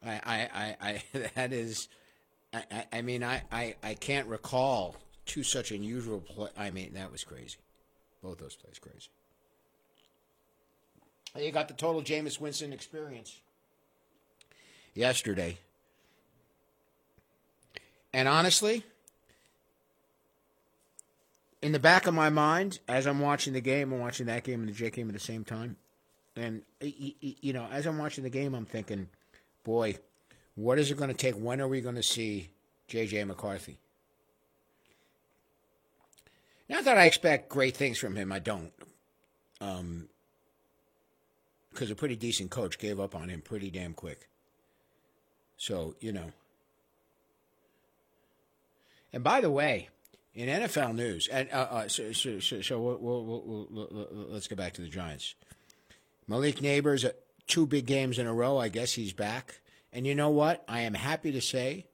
I that is, I mean, I can't recall two such unusual play. I mean, that was crazy. Both those plays crazy. You got the total Jameis Winston experience yesterday. And honestly, in the back of my mind, as I'm watching the game, I'm watching that game and the Jet game at the same time. And, you know, as I'm watching the game, I'm thinking, boy, what is it going to take? When are we going to see J.J. McCarthy? Not that I expect great things from him. I don't. Because a pretty decent coach gave up on him pretty damn quick. So, you know. And by the way, in NFL news, and so let's get back to the Giants. Malik Neighbors, 2 big games in a row. I guess he's back. And you know what? I am happy to say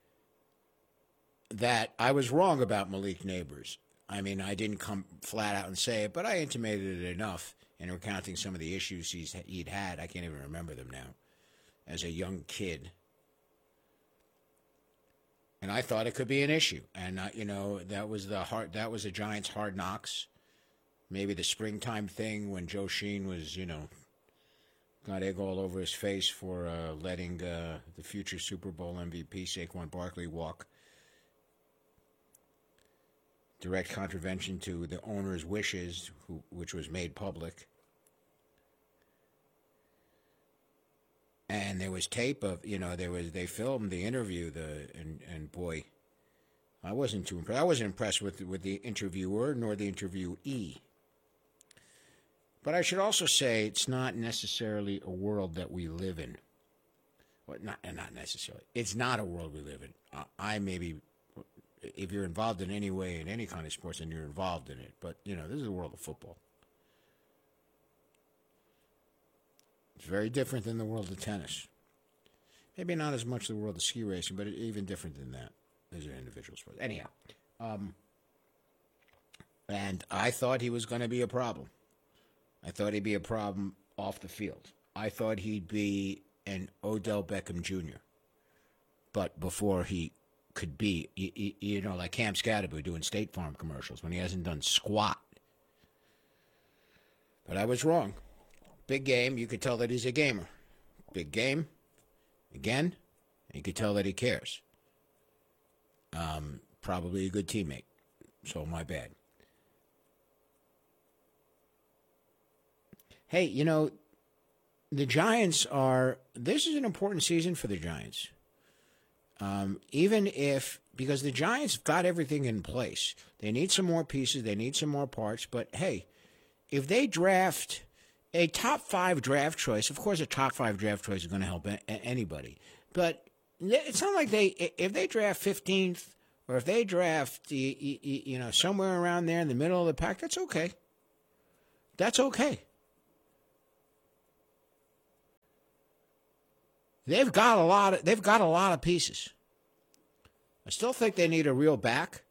that I was wrong about Malik Neighbors. I mean, I didn't come flat out and say it, but I intimated it enough in recounting some of the issues he'd had. I can't even remember them now. As a young kid. And I thought it could be an issue. And, you know, that was the Giants' hard knocks. Maybe the springtime thing when Joe Sheen was, you know, got egg all over his face for letting the future Super Bowl MVP Saquon Barkley walk. Direct contravention to the owner's wishes, which was made public. And there was tape of, you know, they filmed the interview, and boy, I wasn't too impressed. I wasn't impressed with the interviewer nor the interviewee. But I should also say it's not necessarily a world that we live in. Well, not necessarily. It's not a world we live in. I maybe, if you're involved in any way in any kind of sports, then you're involved in it. But, you know, this is the world of football. It's very different than the world of tennis. Maybe not as much the world of ski racing, but even different than that. These are individual sports. Anyhow, and I thought he was going to be a problem. I thought he'd be a problem off the field. I thought he'd be an Odell Beckham Jr. But before he could be, you know, like Cam Scatterby doing State Farm commercials when he hasn't done squat. But I was wrong. Big game, you could tell that he's a gamer. Big game, again, you could tell that he cares. Probably a good teammate. So my bad. Hey, you know, the Giants this is an important season for the Giants. Even if, because the Giants got everything in place. They need some more pieces, they need some more parts, but hey, if they draft a top 5 draft choice, of course a top 5 draft choice is going to help anybody, but it's not like if they draft 15th, or if they draft, you know, somewhere around there in the middle of the pack, that's okay. That's okay. They've got a lot of pieces. I still think they need a real back.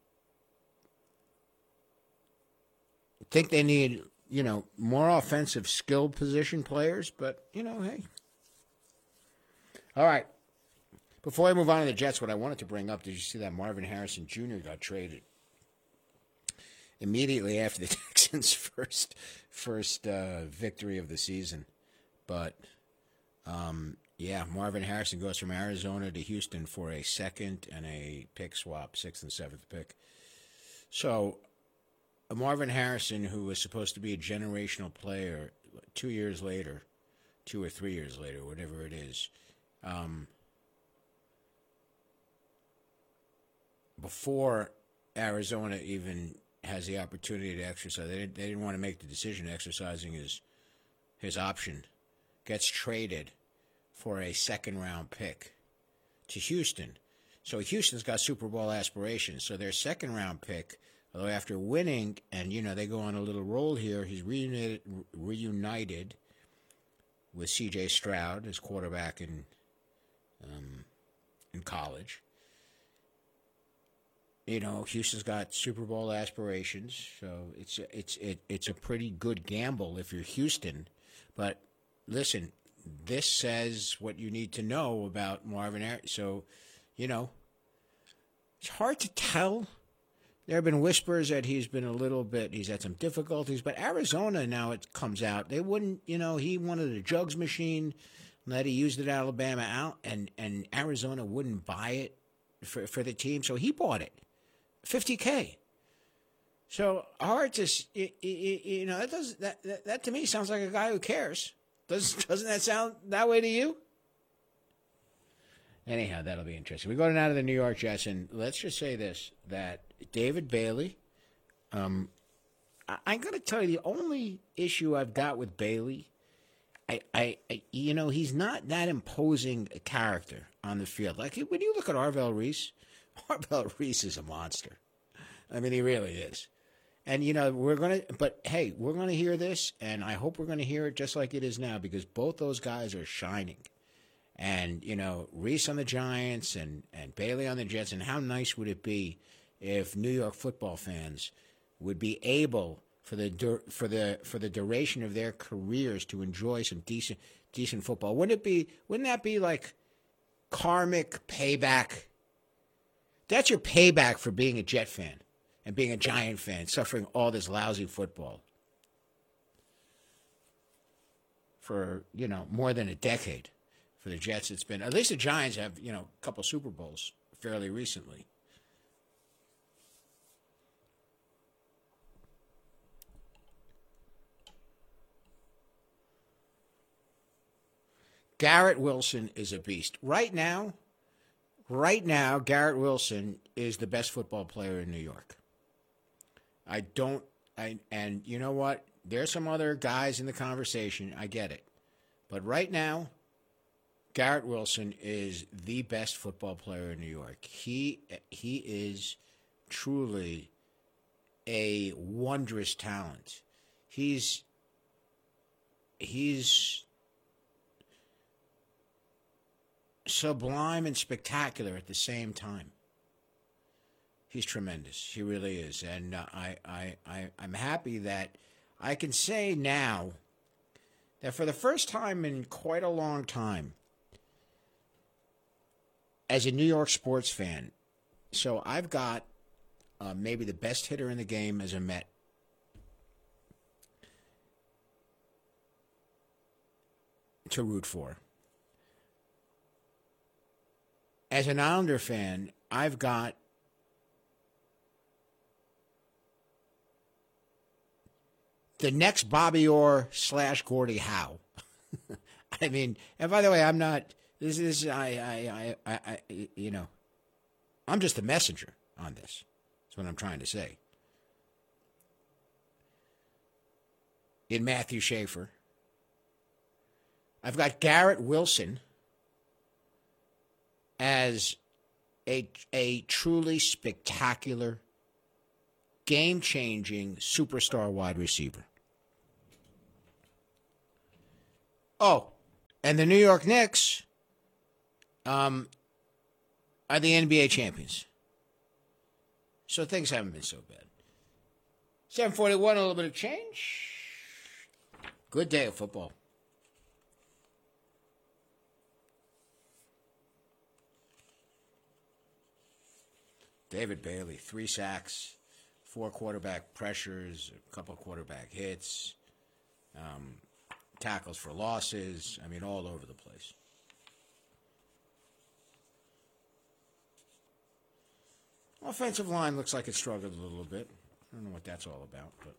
I think they need, you know, more offensive skilled position players, but, you know, hey. All right. Before I move on to the Jets, what I wanted to bring up, did you see that Marvin Harrison Jr. got traded immediately after the Texans' first victory of the season? But, yeah, Marvin Harrison goes from Arizona to Houston for a 2nd and a pick swap, 6th and 7th pick. So, Marvin Harrison, who was supposed to be a generational player 2 years later, 2 or 3 years later, whatever it is, before Arizona even has the opportunity to exercise, they didn't want to make the decision exercising his option, gets traded for a 2nd-round pick to Houston. So Houston's got Super Bowl aspirations. So their 2nd-round pick, although after winning, and, you know, they go on a little roll here, he's reunited with C.J. Stroud, his quarterback in college. You know, Houston's got Super Bowl aspirations, so it's a pretty good gamble if you're Houston. But listen, this says what you need to know about Marvin Harrison. So, it's hard to tell. There have been whispers that he's had some difficulties, but Arizona, now it comes out, they wouldn't, he wanted a jugs machine, that he used at Alabama out, and Arizona wouldn't buy it for the team, so he bought it, $50K. So hard to, that to me sounds like a guy who cares. Doesn't that sound that way to you? Anyhow, that'll be interesting. We go now to the New York Jets, and let's just say this, that David Bailey, I'm going to tell you the only issue I've got with Bailey, he's not that imposing a character on the field. Like, when you look at Arvell Reese is a monster. I mean, he really is. And, we're going to hear this, and I hope we're going to hear it just like it is now, because both those guys are shining. And, Reese on the Giants and Bailey on the Jets, and how nice would it be if New York football fans would be able, for the duration of their careers, to enjoy some decent football? Wouldn't that be like karmic payback? That's your payback for being a Jet fan and being a Giant fan, suffering all this lousy football for, more than a decade. For the Jets, it's been, at least the Giants have, a couple Super Bowls fairly recently. Garrett Wilson is a beast. Right now, Garrett Wilson is the best football player in New York. And you know what? There's some other guys in the conversation. I get it. But right now, Garrett Wilson is the best football player in New York. He is truly a wondrous talent. He's sublime and spectacular at the same time. He's tremendous. He really is. And I'm happy that I can say now that for the first time in quite a long time, as a New York sports fan, so I've got maybe the best hitter in the game as a Met. To root for. As an Islander fan, I've got the next Bobby Orr / Gordie Howe. I mean, and by the way, I'm not. This is I'm just a messenger on this. That's what I'm trying to say. In Matthew Schaefer, I've got Garrett Wilson as a truly spectacular, game-changing superstar wide receiver. Oh, and the New York Knicks are the NBA champions. So things haven't been so bad. 7:41, a little bit of change. Good day of football. David Bailey, 3 sacks, 4 quarterback pressures, a couple of quarterback hits, tackles for losses. I mean, all over the place. Offensive line looks like it struggled a little bit. I don't know what that's all about, but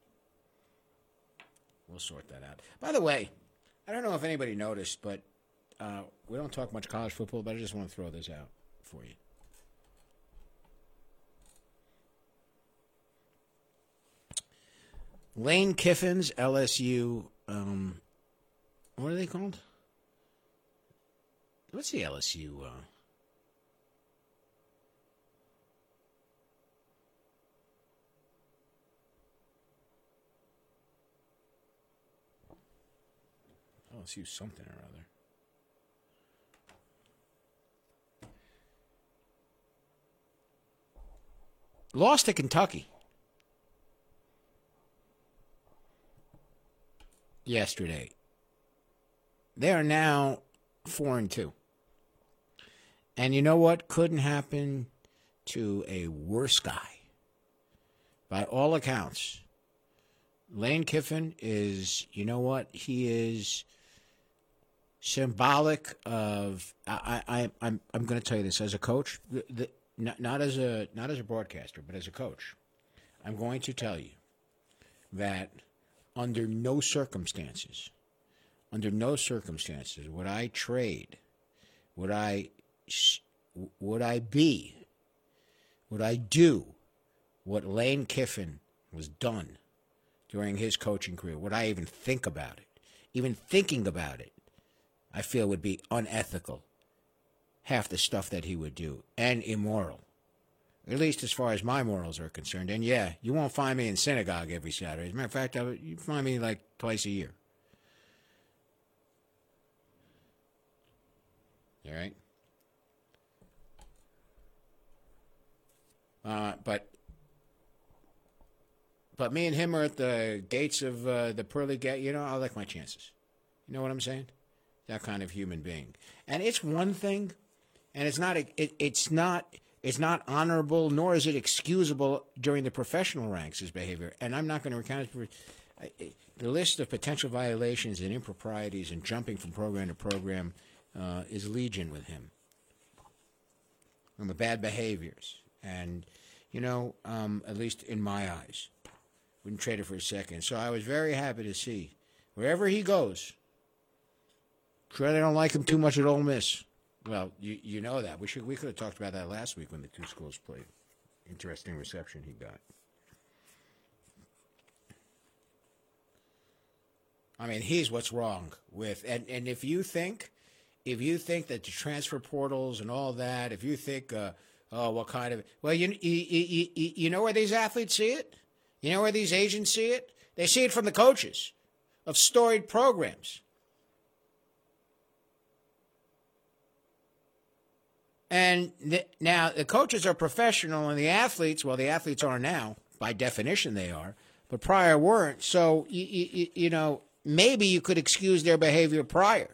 we'll sort that out. By the way, I don't know if anybody noticed, but we don't talk much college football, but I just want to throw this out for you. Lane Kiffin's LSU, what are they called? What's the LSU? LSU something or other. Lost to Kentucky yesterday. They are now 4-2. And you know what couldn't happen to a worse guy? By all accounts, Lane Kiffin is, you know what? He is symbolic of. I'm going to tell you this as a coach, not as a broadcaster, but as a coach. I'm going to tell you that under no circumstances, would I trade, would I do what Lane Kiffin was done during his coaching career? Would I even think about it? Even thinking about it, I feel would be unethical. Half the stuff that he would do, and immoral. At least as far as my morals are concerned. And yeah, you won't find me in synagogue every Saturday. As a matter of fact, you find me like twice a year. All right? But me and him are at the gates of the pearly gate. You know, I like my chances. You know what I'm saying? That kind of human being. And it's one thing, and it's not honorable, nor is it excusable during the professional ranks, his behavior. And I'm not going to recount it. The list of potential violations and improprieties and jumping from program to program is legion with him. And the bad behaviors. And, you know, at least in my eyes. Wouldn't trade it for a second. So I was very happy to see wherever he goes. Sure, they don't like him too much at Ole Miss. Well, you know that. We could have talked about that last week when the two schools played. Interesting reception he got. I mean, he's what's wrong with and if you think that the transfer portals and all that, if you think what kind of you know where these athletes see it? You know where these agents see it? They see it from the coaches of storied programs. And now the coaches are professional, and the athletes are now. By definition, they are. But prior weren't. So, you know, maybe you could excuse their behavior prior.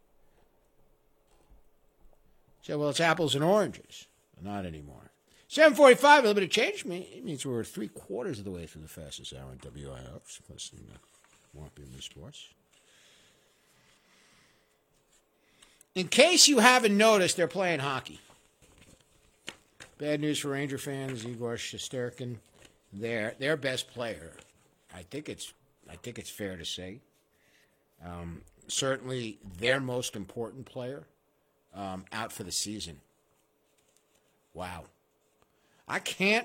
So, well, it's apples and oranges. Not anymore. 7:45, a little bit of change. It means we're 3/4 of the way through the fastest hour in WIF. Listen, Whopping Sports. In case you haven't noticed, they're playing hockey. Bad news for Ranger fans. Igor Shesterkin, their best player. I think it's fair to say. Certainly their most important player out for the season. Wow. I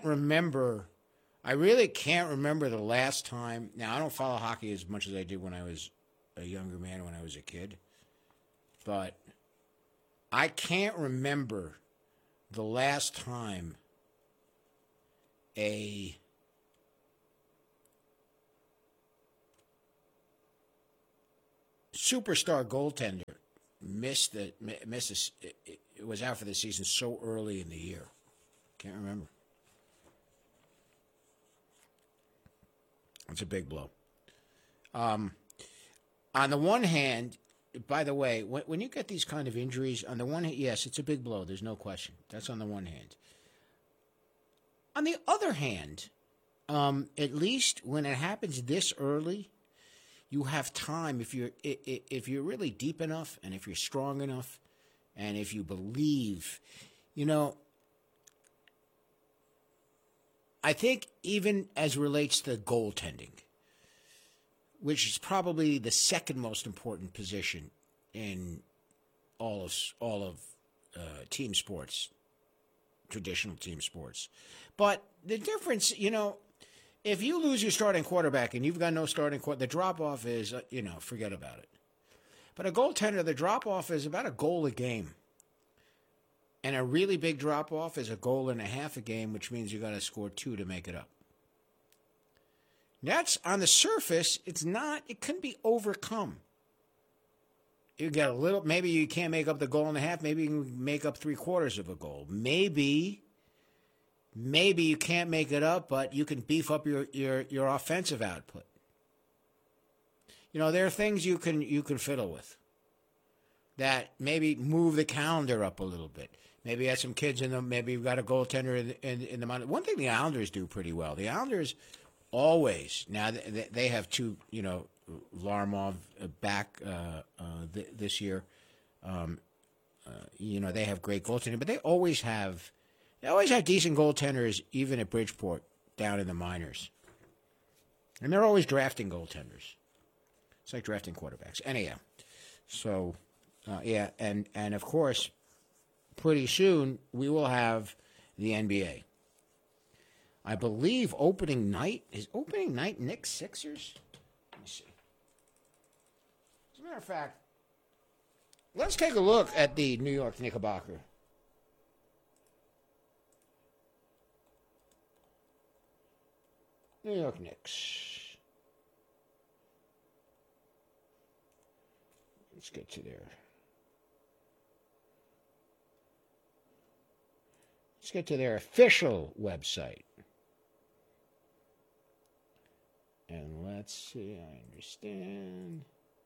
really can't remember the last time. Now, I don't follow hockey as much as I did when I was a younger man, when I was a kid. But I can't remember the last time a superstar goaltender was out for the season so early in the year. Can't remember. It's a big blow. On the one hand, by the way, when you get these kind of injuries, on the one hand, yes, it's a big blow. There's no question. That's on the one hand. On the other hand, at least when it happens this early, you have time. If you're really deep enough, and if you're strong enough, and if you believe, you know, I think even as relates to goaltending, which is probably the second most important position in all of team sports, traditional team sports. But the difference, you know, if you lose your starting quarterback and you've got no starting quarterback, the drop-off is, forget about it. But a goaltender, the drop-off is about a goal a game. And a really big drop-off is a goal and a half a game, which means you got to score 2 to make it up. That's, on the surface, it can be overcome. You get a little, maybe you can't make up the goal and a half, maybe you can make up 3/4 of a goal. Maybe you can't make it up, but you can beef up your offensive output. You know, there are things you can fiddle with. that maybe move the calendar up a little bit. Maybe have some kids in them. Maybe you've got a goaltender in the minor. One thing the Islanders do pretty well. The Islanders always, now they have two, Larmov back this year. They have great goaltending, but they always have decent goaltenders, even at Bridgeport, down in the minors. And they're always drafting goaltenders. It's like drafting quarterbacks. Anyhow, so, and of course, pretty soon we will have the NBA. I believe opening night Knicks Sixers? Let me see. As a matter of fact, let's take a look at the New York Knickerbocker. New York Knicks. Let's get to there. Let's get to their official website. And let's see, I understand.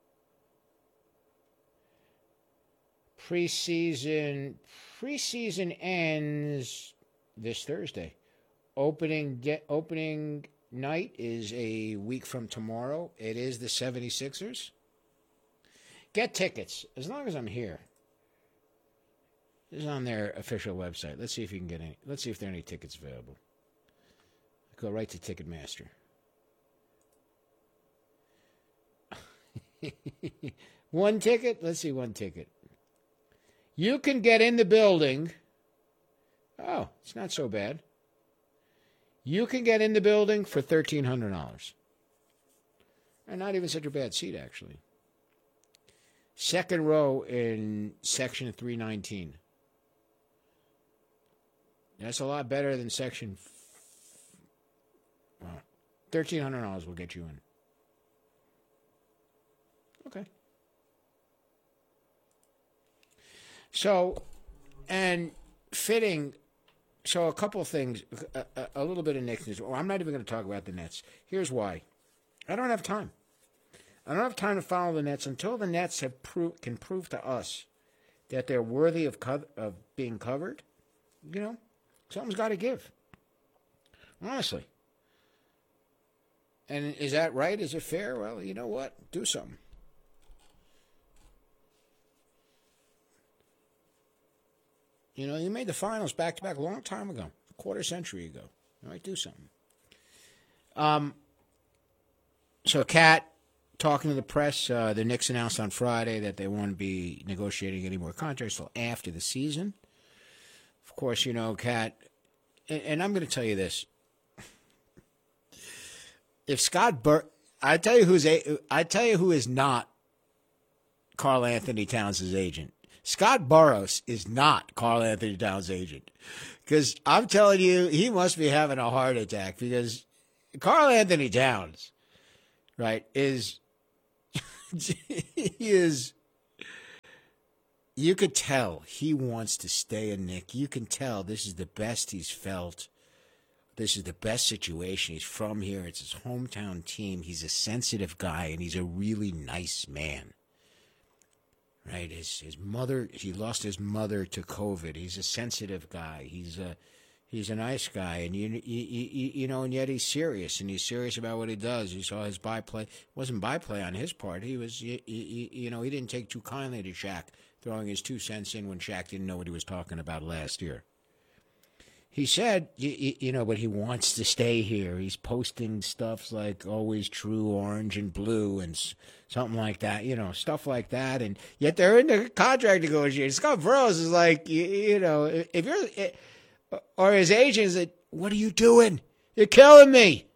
Preseason ends this Thursday. Opening night is a week from tomorrow. It is the 76ers. Get tickets as long as I'm here. This is on their official website. Let's see if you can get any. Let's see if there are any tickets available. Go right to Ticketmaster. One ticket? Let's see, one ticket. You can get in the building. Oh, it's not so bad. You can get in the building for $1,300. And not even such a bad seat, actually. Second row in section 319. That's a lot better than section. Well, $1,300 will get you in. Okay. So, and fitting. So a couple of things, a little bit of Knicks news. I'm not even going to talk about the Nets. Here's why. I don't have time. I don't have time to follow the Nets until the Nets can prove to us that they're worthy of being covered. Something's got to give. Honestly. And is that right? Is it fair? Well, you know what? Do something. You made the finals back-to-back a long time ago, a quarter century ago. All right, do something. So, Kat, talking to the press, the Knicks announced on Friday that they won't be negotiating any more contracts until after the season. Of course, Kat, and I'm going to tell you this. If Scott I tell you who is not Karl Anthony Towns' agent. Scott Boras is not Karl Anthony Towns' agent. Because I'm telling you, he must be having a heart attack because Karl Anthony Towns, right, you could tell he wants to stay a Knick. You can tell this is the best he's felt. This is the best situation. He's from here. It's his hometown team. He's a sensitive guy, and he's a really nice man. Right, his mother. He lost his mother to COVID. He's a sensitive guy. He's a nice guy, and and yet he's serious, and he's serious about what he does. You saw his byplay. It wasn't byplay on his part. He was, he didn't take too kindly to Shaq throwing his 2 cents in when Shaq didn't know what he was talking about last year. He said, but he wants to stay here. He's posting stuff like always true, orange and blue, and something like that, stuff like that. And yet they're in the contract negotiations. Scott Boras is like, if you're, or his agent is like, what are you doing? You're killing me.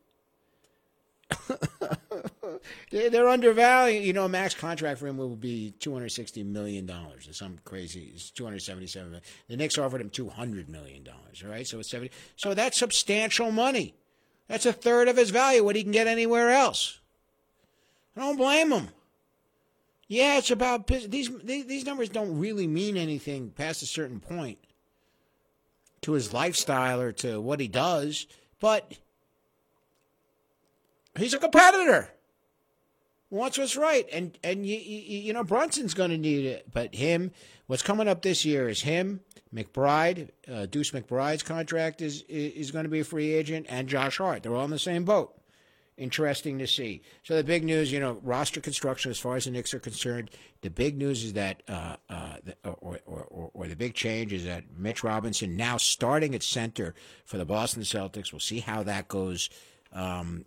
They're undervalued. A max contract for him will be $260 million or something crazy. It's $277 million. The Knicks offered him $200 million. All right, so it's 70. So that's substantial money. That's a third of his value. What he can get anywhere else. I don't blame him. Yeah, it's about these numbers don't really mean anything past a certain point to his lifestyle or to what he does, but he's a competitor. wants what's right, and you know Brunson's going to need it, but what's coming up this year is him, McBride, Deuce McBride's contract is going to be a free agent, and Josh Hart. They're all in the same boat. Interesting to see. So the big news, you know, roster construction as far as the Knicks are concerned. The big news is that, or the big change is that Mitch Robinson now starting at center for the Boston Celtics. We'll see how that goes. And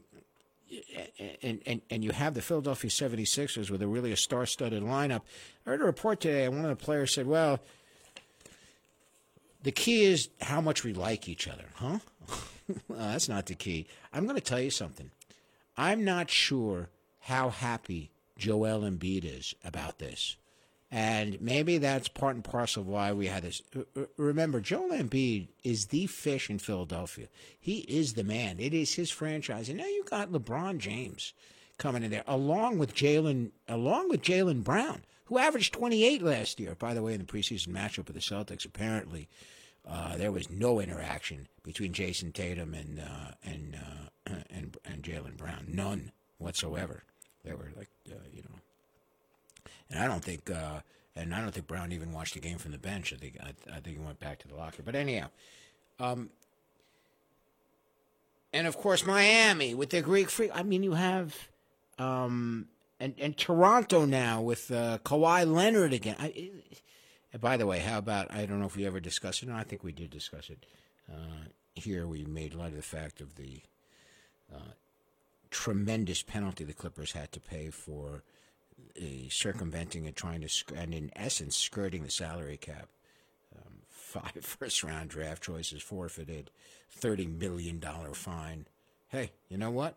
you have the Philadelphia 76ers with a star-studded lineup. I heard a report today, and one of the players said, well, the key is how much we like each other. Huh? That's not the key. I'm going to tell you something. I'm not sure how happy Joel Embiid is about this. And maybe that's part and parcel of why we had this. Remember, Joel Embiid is the fish in Philadelphia. He is the man. It is his franchise. And now you got LeBron James coming in there, along with Jaylen Brown, who averaged 28 last year. By the way, in the preseason matchup with the Celtics, apparently there was no interaction between Jason Tatum and Jaylen Brown, none whatsoever. They were like, and I don't think Brown even watched the game from the bench. I think he went back to the locker. But anyhow, and of course Miami with their Greek Freak. I mean, you have and Toronto now with Kawhi Leonard again. And by the way, how about, I don't know if we ever discussed it. No, I think we did discuss it. Here we made light of the fact of the tremendous penalty the Clippers had to pay for circumventing and trying to, and in essence, skirting the salary cap. 5 first-round draft choices forfeited, $30 million fine. Hey, you know what?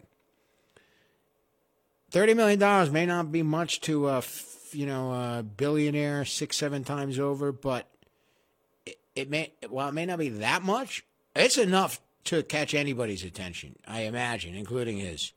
$30 million may not be much to a billionaire 6-7 times over, but it may not be that much. It's enough to catch anybody's attention, I imagine, including his.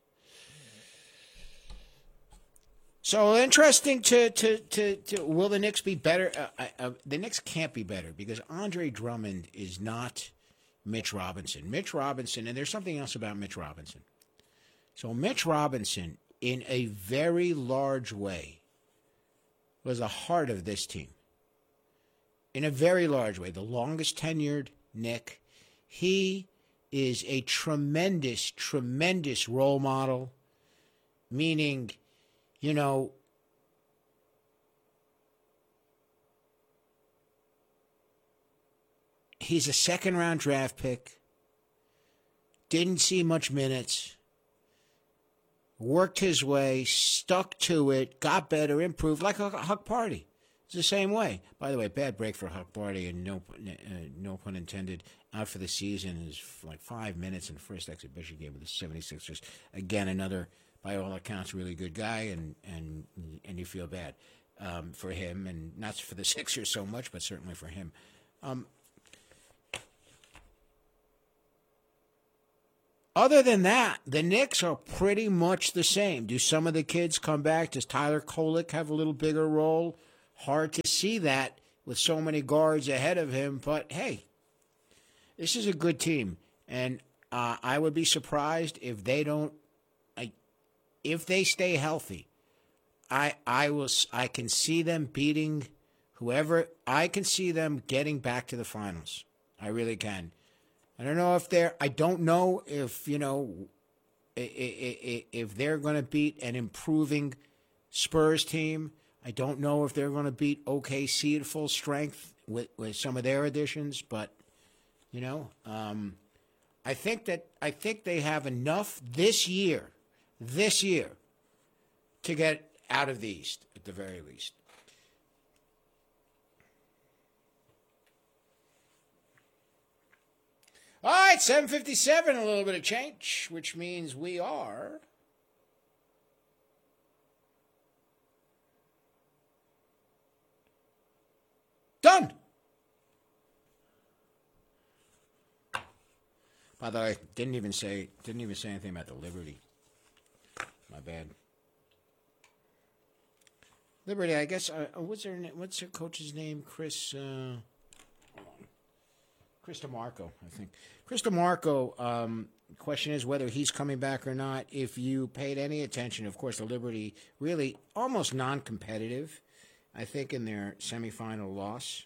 So interesting to will the Knicks be better? The Knicks can't be better because Andre Drummond is not Mitch Robinson. Mitch Robinson, and there's something else about Mitch Robinson. So Mitch Robinson, in a very large way, was the heart of this team. In a very large way, the longest tenured Knick. He is a tremendous, tremendous role model, meaning, you know, he's a second-round draft pick, didn't see much minutes, worked his way, stuck to it, got better, improved, like Huck Party. It's the same way. By the way, bad break for Huck Party, and no pun intended, out for the season is like 5 minutes in the first exhibition game with the 76ers. Again, another, by all accounts, really good guy, and you feel bad for him, and not for the Sixers so much, but certainly for him. Other than that, the Knicks are pretty much the same. Do some of the kids come back? Does Tyler Kolek have a little bigger role? Hard to see that with so many guards ahead of him, but hey, this is a good team, and I would be surprised if they don't. If they stay healthy, I can see them beating whoever. I can see them getting back to the finals. I really can. I don't know if they're. I don't know if if they're going to beat an improving Spurs team. I don't know if they're going to beat OKC at full strength with some of their additions, but I think they have enough this year to get out of the East at the very least. All right, 7:57, a little bit of change, which means we are done. By the way, didn't even say anything about the Liberty. My bad. Liberty, I guess. What's their coach's name? Chris DeMarco, I think. Chris DeMarco, question is whether he's coming back or not. If you paid any attention, of course, the Liberty really almost non-competitive, I think, in their semifinal loss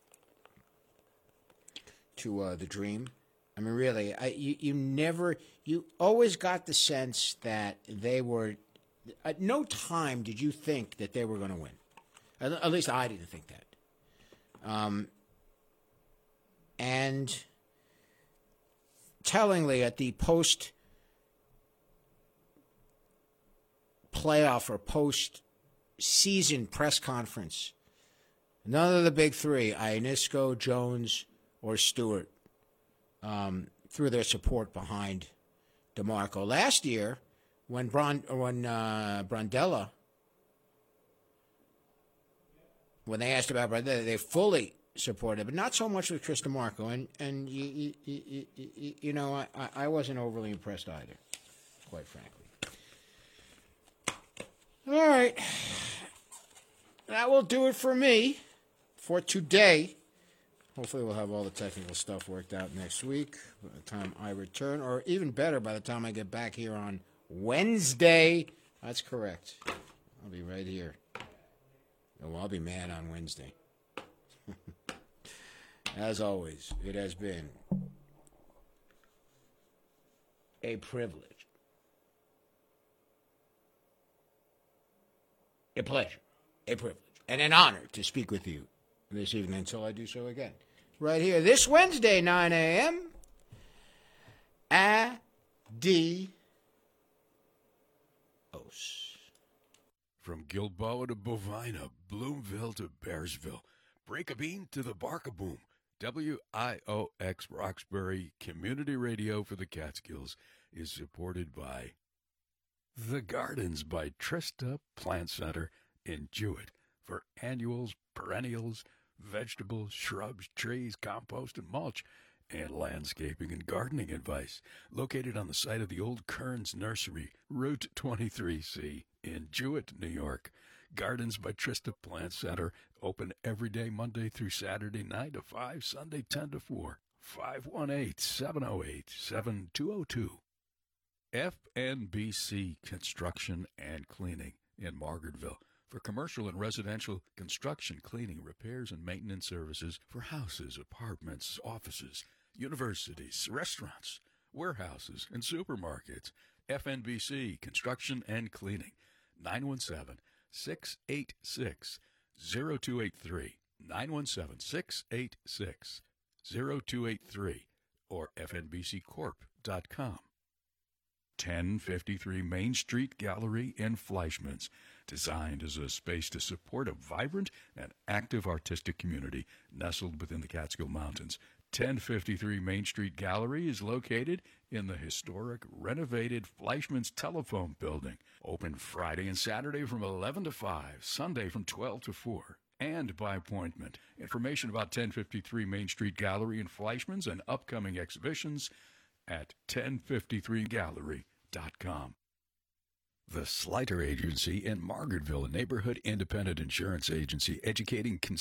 to the Dream. I mean, really, you always got the sense that they were, at no time did you think that they were going to win. At least I didn't think that. And tellingly, at the post-playoff or post-season press conference, none of the big three, Ionesco, Jones, or Stewart, threw their support behind DeMarco. Last year, when Brandella, when they asked about Brandella, they fully supported, but not so much with Chris DeMarco. And you know, I wasn't overly impressed either, quite frankly. All right. That will do it for me for today. Hopefully we'll have all the technical stuff worked out next week by the time I return, or even better, by the time I get back here on Wednesday. That's correct. I'll be right here. Oh, I'll be mad on Wednesday. As always, it has been a privilege, a pleasure, a privilege, and an honor to speak with you this evening until I do so again. Right here, this Wednesday, 9 a.m. Adios. From Gilboa to Bovina, Bloomville to Bearsville, Break a Bean to the Barkaboom, WIOX Roxbury Community Radio for the Catskills is supported by The Gardens by Trista Plant Center in Jewett for annuals, perennials, vegetables, shrubs, trees, compost, and mulch, and landscaping and gardening advice. Located on the site of the old Kearns Nursery, Route 23C in Jewett, New York. Gardens by Trista Plant Center, open every day, Monday through Saturday, 9 to 5, Sunday 10 to 4. 518-708-7202. FNBC Construction and Cleaning in Margaretville. For commercial and residential construction, cleaning, repairs, and maintenance services for houses, apartments, offices, universities, restaurants, warehouses, and supermarkets. FNBC Construction and Cleaning. 917-686-0283. 917-686-0283. Or fnbccorp.com. 1053 Main Street Gallery in Fleischmann's, designed as a space to support a vibrant and active artistic community nestled within the Catskill Mountains. 1053 Main Street Gallery is located in the historic renovated Fleischmann's Telephone Building. Open Friday and Saturday from 11 to 5, Sunday from 12 to 4, and by appointment. Information about 1053 Main Street Gallery in Fleischmann's and upcoming exhibitions at 1053gallery.com. The Slighter Agency in Margaretville, a neighborhood independent insurance agency educating